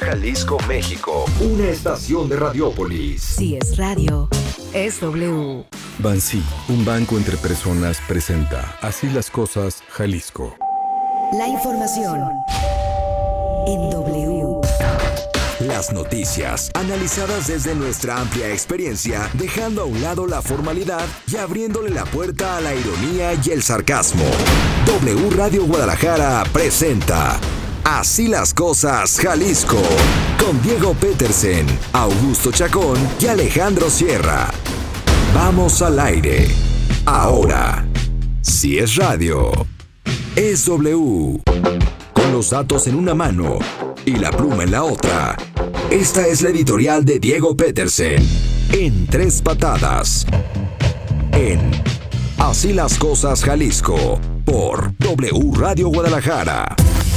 Jalisco, México. Una estación de Radiópolis. Si es radio, es W. Bansi, un banco entre personas, presenta Así las cosas, Jalisco. La información en W. Las noticias, analizadas desde nuestra amplia experiencia, dejando a un lado la formalidad y abriéndole la puerta a la ironía y el sarcasmo. W Radio Guadalajara presenta Así las cosas, Jalisco, con Diego Petersen, Augusto Chacón y Alejandro Sierra. Vamos al aire. Ahora, si es radio, es W. Con los datos en una mano y la pluma en la otra. Esta es la editorial de Diego Petersen, en 3 patadas. En Así las cosas, Jalisco, por W Radio Guadalajara.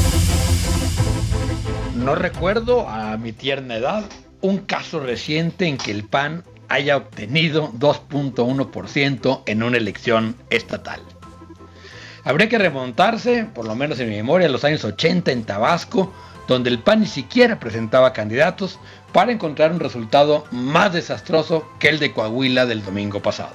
No recuerdo, a mi tierna edad, un caso reciente en que el PAN haya obtenido 2.1% en una elección estatal. Habría que remontarse, por lo menos en mi memoria, a los años 80 en Tabasco, donde el PAN ni siquiera presentaba candidatos para encontrar un resultado más desastroso que el de Coahuila del domingo pasado.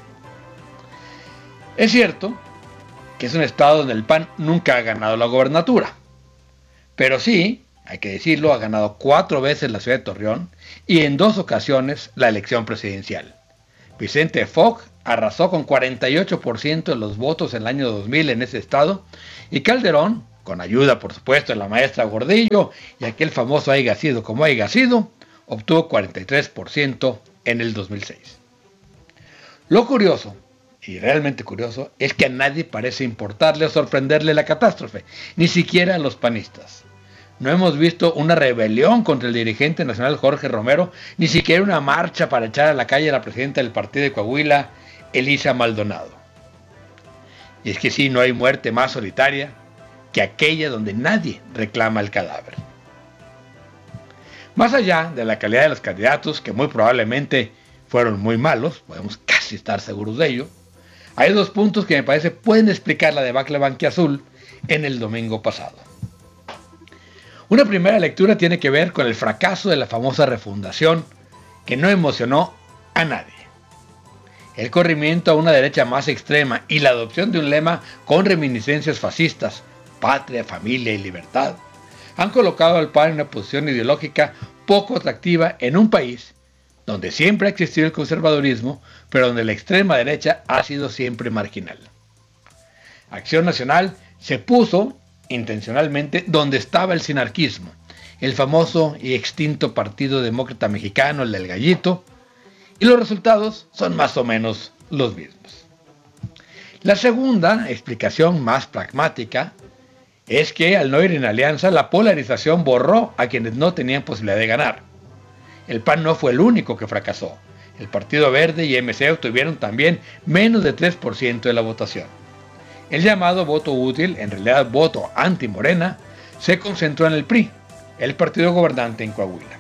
Es cierto que es un estado donde el PAN nunca ha ganado la gobernatura, pero sí, hay que decirlo, ha ganado 4 veces la ciudad de Torreón y en 2 ocasiones la elección presidencial. Vicente Fox arrasó con 48% de los votos en el año 2000 en ese estado y Calderón, con ayuda por supuesto de la maestra Gordillo y aquel famoso haiga sido como haiga sido, obtuvo 43% en el 2006. Lo curioso, y realmente curioso, es que a nadie parece importarle o sorprenderle la catástrofe, ni siquiera a los panistas. No hemos visto una rebelión contra el dirigente nacional Jorge Romero, ni siquiera una marcha para echar a la calle a la presidenta del partido de Coahuila, Elisa Maldonado. Y es que sí, no hay muerte más solitaria que aquella donde nadie reclama el cadáver. Más allá de la calidad de los candidatos, que muy probablemente fueron muy malos, podemos casi estar seguros de ello, hay 2 puntos que me parece pueden explicar la debacle blanquiazul en el domingo pasado. Una primera lectura tiene que ver con el fracaso de la famosa refundación, que no emocionó a nadie. El corrimiento a una derecha más extrema y la adopción de un lema con reminiscencias fascistas, patria, familia y libertad, han colocado al PAN en una posición ideológica poco atractiva en un país donde siempre ha existido el conservadurismo, pero donde la extrema derecha ha sido siempre marginal. Acción Nacional se puso intencionalmente donde estaba el sinarquismo, el famoso y extinto Partido Demócrata Mexicano, el del Gallito, y los resultados son más o menos los mismos. La segunda explicación más pragmática es que al no ir en alianza, la polarización borró a quienes no tenían posibilidad de ganar. El PAN no fue el único que fracasó. El Partido Verde y MC obtuvieron también menos de 3% de la votación. El llamado voto útil, en realidad voto anti-Morena, se concentró en el PRI, el partido gobernante en Coahuila.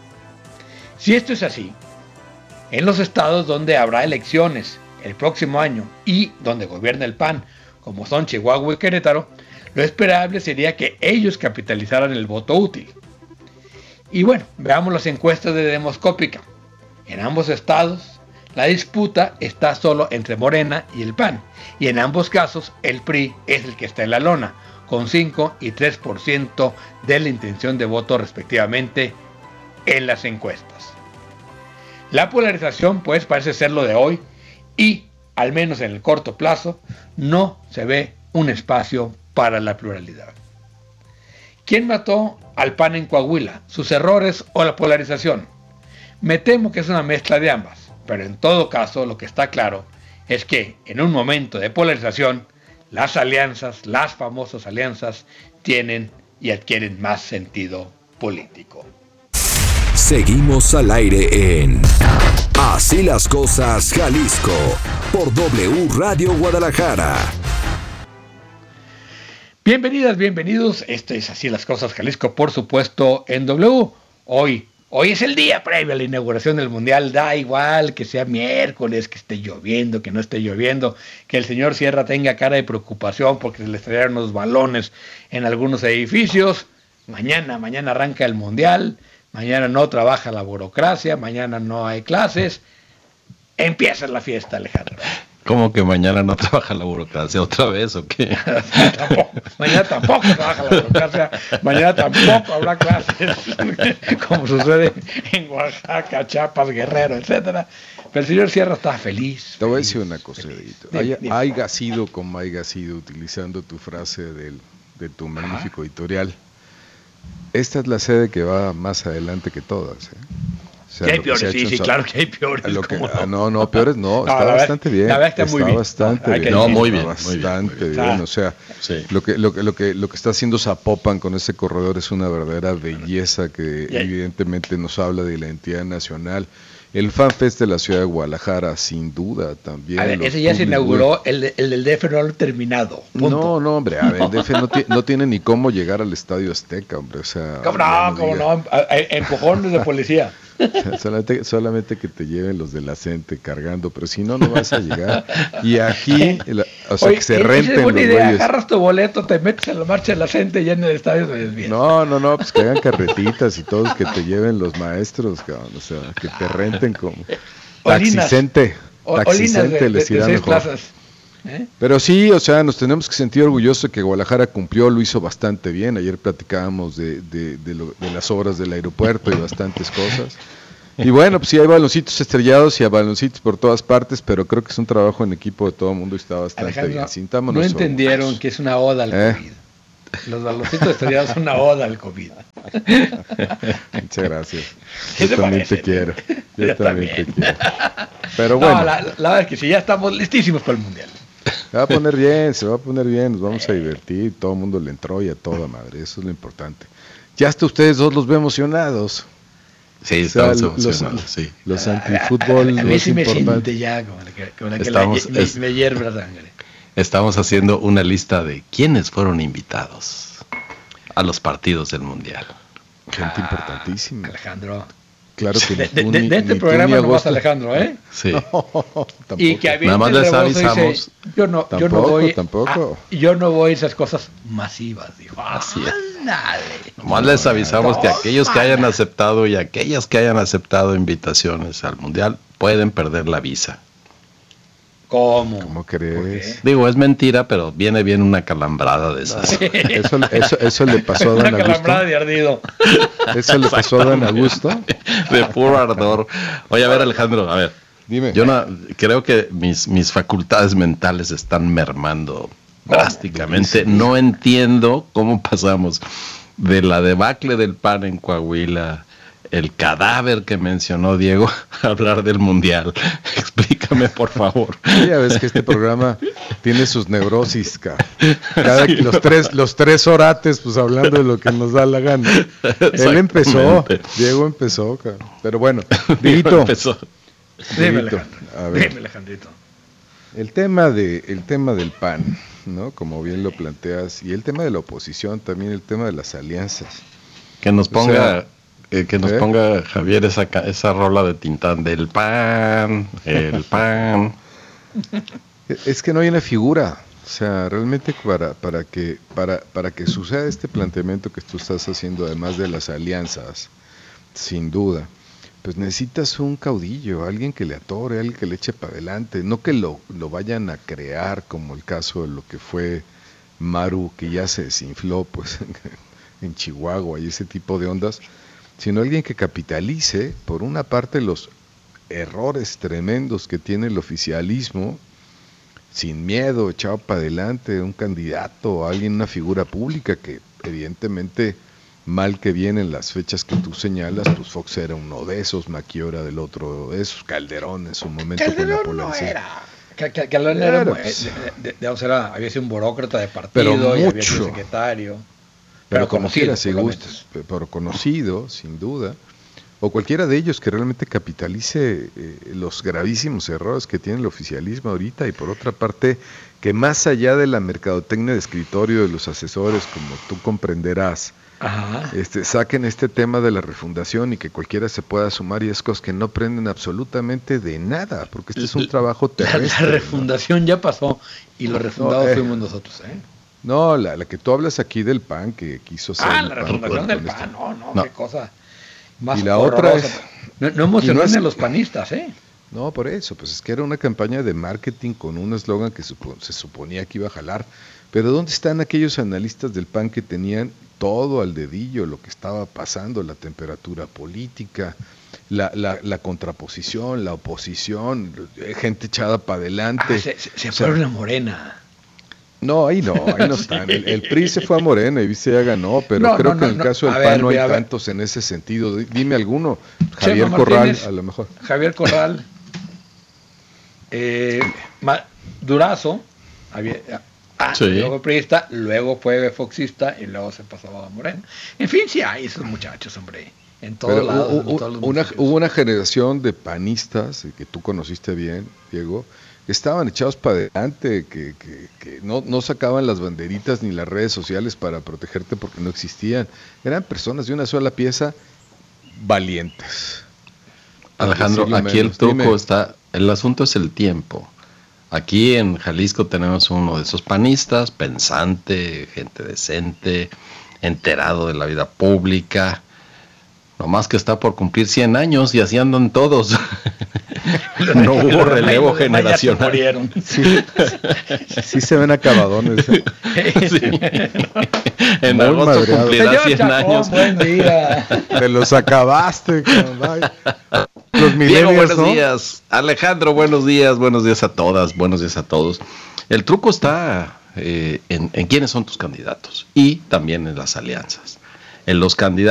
Si esto es así, en los estados donde habrá elecciones el próximo año y donde gobierna el PAN, como son Chihuahua y Querétaro, lo esperable sería que ellos capitalizaran el voto útil. Y bueno, veamos las encuestas de Demoscópica. En ambos estados, la disputa está solo entre Morena y el PAN, y en ambos casos el PRI es el que está en la lona, con 5 y 3% de la intención de voto respectivamente en las encuestas. La polarización pues parece ser lo de hoy y, al menos en el corto plazo, no se ve un espacio para la pluralidad. ¿Quién mató al PAN en Coahuila? ¿Sus errores o la polarización? Me temo que es una mezcla de ambas, pero en todo caso lo que está claro es que en un momento de polarización, las alianzas, las famosas alianzas, tienen y adquieren más sentido político. Seguimos al aire en Así las cosas, Jalisco, por W Radio Guadalajara. Bienvenidas, bienvenidos. Esto es Así las cosas, Jalisco, por supuesto, en W. Hoy es el día previo a la inauguración del Mundial. Da igual que sea miércoles, que esté lloviendo, que no esté lloviendo, que el señor Sierra tenga cara de preocupación porque se le estrellaron los balones en algunos edificios. mañana arranca el Mundial, mañana no trabaja la burocracia, mañana no hay clases, empieza la fiesta, Alejandro. ¿Cómo que mañana no trabaja la burocracia otra vez o qué? Mañana tampoco trabaja la burocracia, mañana tampoco habrá clases, como sucede en Oaxaca, Chiapas, Guerrero, etcétera. Pero el señor Sierra está feliz. Te voy a decir una cosa, Edito. Haya sido como haya sido, utilizando tu frase de tu magnífico editorial, esta es la sede que va más adelante que todas, ¿eh? O sea, hay peores, sí, claro que hay peores. No, peores no, está bastante bien. La verdad está muy bien. Bastante bien. No, muy bien. Bastante bien. O sea, sí. lo que está haciendo Zapopan con ese corredor es una verdadera belleza que evidentemente nos habla de la identidad nacional. El FanFest de la ciudad de Guadalajara, sin duda, también. A ver, ese ya se inauguró, el del DF no lo ha terminado. Punto. No, hombre, a ver, el DF no tiene ni cómo llegar al Estadio Azteca, hombre, o sea... ¿Cómo no? Empujones de policía. Solamente que te lleven los de la CENTE cargando, pero si no, no vas a llegar. Y aquí, que se renten es buena los idea, güeyes. agarras tu boleto, te metes en la marcha de la CENTE y ya en el estadio se desvía. No, pues que hagan carretitas y todos que te lleven los maestros, cabrón, o sea, que te renten como taxicente les irá mejor. Plazas. Pero sí, o sea, nos tenemos que sentir orgullosos de que Guadalajara cumplió, lo hizo bastante bien. Ayer platicábamos de las obras del aeropuerto y bastantes cosas. Y bueno, pues sí hay baloncitos estrellados y hay baloncitos por todas partes, pero creo que es un trabajo en equipo de todo el mundo y está bastante Alejandro, bien. Sintámonos no entendieron que es una oda al COVID. Los baloncitos estrellados son una oda al COVID. Muchas gracias. Yo también te quiero. Yo también te quiero. Pero No, bueno. la verdad es que sí, ya estamos listísimos para el Mundial. Se va a poner bien, nos vamos a divertir, todo el mundo le entró y a toda madre, eso es lo importante. Ya hasta ustedes dos los veo emocionados. Sí, estamos emocionados, sí. Los antifútbol. A mí sí me siente ya como la que me hierve la sangre. Estamos haciendo una lista de quiénes fueron invitados a los partidos del Mundial. Gente importantísima. Alejandro. Claro que de este programa no vas, Alejandro, ¿eh? Sí. No, y que nada más les avisamos. Yo no voy a esas cosas masivas, dijo. Así es. Dale. Nomás les avisamos que aquellos que hayan aceptado y aquellas que hayan aceptado invitaciones al Mundial pueden perder la visa. ¿Cómo crees? Digo, es mentira, pero viene bien una calambrada de esas. Eso le pasó a Don Augusto. Una calambrada de ardido. Eso le pasó a Don Augusto. De puro ardor. Oye, a ver, Alejandro, a ver. Dime. Yo creo que mis facultades mentales están mermando drásticamente. No entiendo cómo pasamos de la debacle del PAN en Coahuila, el cadáver que mencionó Diego, a hablar del Mundial. Explícame, por favor. Ya ves que este programa tiene sus neurosis, los tres orates, pues hablando de lo que nos da la gana. Él empezó, Diego empezó, pero bueno, Dieguito. Dime, Alejandrito. El tema del PAN, ¿no? Como bien lo planteas, y el tema de la oposición, también el tema de las alianzas. Que nos ponga Javier esa rola de Tintán del PAN, el PAN. Es que no hay una figura, o sea, realmente para que suceda este planteamiento que tú estás haciendo, además de las alianzas, sin duda, pues necesitas un caudillo, alguien que le atore, alguien que le eche para adelante, no que lo vayan a crear como el caso de lo que fue Maru, que ya se desinfló pues en Chihuahua y ese tipo de ondas, sino alguien que capitalice, por una parte, los errores tremendos que tiene el oficialismo, sin miedo, echado para adelante, un candidato, alguien, una figura pública que evidentemente, mal que bien en las fechas que tú señalas, pues Fox era uno de esos, Maquiora del otro de esos, Calderón en su momento con la población. Calderón era, había sido un burócrata de partido y había sido secretario. Pero conocido, si gustas, pero conocido, sin duda, o cualquiera de ellos que realmente capitalice los gravísimos errores que tiene el oficialismo ahorita, y por otra parte, que más allá de la mercadotecnia de escritorio de los asesores, como tú comprenderás, saquen este tema de la refundación y que cualquiera se pueda sumar, y es cosas que no prenden absolutamente de nada, porque este es un trabajo terrestre. La refundación, ¿no? Ya pasó, y los refundados fuimos nosotros, ¿eh? No, la que tú hablas aquí del PAN, que quiso hacer. Ah, el la PAN refundación del con PAN, esto. no, qué cosa más Y la otra horrorosa. No emocionen es- a los panistas, ¿eh? No, por eso, pues es que era una campaña de marketing con un eslogan que se suponía que iba a jalar. Pero ¿dónde están aquellos analistas del PAN que tenían todo al dedillo, lo que estaba pasando, la temperatura política, la contraposición, la oposición, gente echada para adelante? Se fueron a Morena. No, ahí no están. El PRI se fue a Morena y viste, ya ganó, pero No, creo no, que no, en el no. caso del A PAN ver, no hay a ver. tantos en ese sentido. Dime alguno. Chema Javier Corral, Martínez, a lo mejor. Javier Corral, Durazo, Sí. luego fue priista, luego fue foxista y luego se pasó a Morena. En fin, sí hay esos muchachos, hombre, en todos Pero lados. En todos los municipios. hubo una generación de panistas, que tú conociste bien, Diego, que estaban echados para adelante, que no sacaban las banderitas ni las redes sociales para protegerte porque no existían. Eran personas de una sola pieza valientes. Alejandro, Por decirlo aquí el menos. truco Dime. está, el asunto es el tiempo. Aquí en Jalisco tenemos uno de esos panistas, pensante, gente decente, enterado de la vida pública, nomás que está por cumplir 100 años y así andan todos. No hubo relevo Los demás ya se generacional. murieron. Sí se ven acabadones. ¿eh? Sí. En Muy agosto madreado. cumplirá Señor 100 Chacón, años. buen día. Te los acabaste, caray. Los Diego, millennials, buenos ¿no? días. Alejandro, buenos días a todas, buenos días a todos. El truco está en quiénes son tus candidatos y también en las alianzas. En los candidatos